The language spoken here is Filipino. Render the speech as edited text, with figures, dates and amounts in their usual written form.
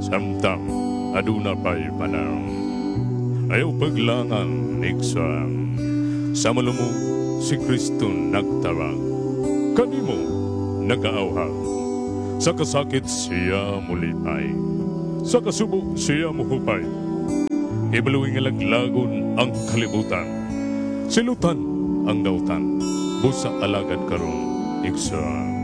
samtang aduna pa'y panang. Ayaw paglangan iksang, sa malumo si Kristo nagtarang. Kanimo nagaawhag, sa kasakit siya mulipay, sa kasubo siya muhupay. Ibaluing alaglagon ang kalibutan, silutan ang nautan, busa alagad karon iksang.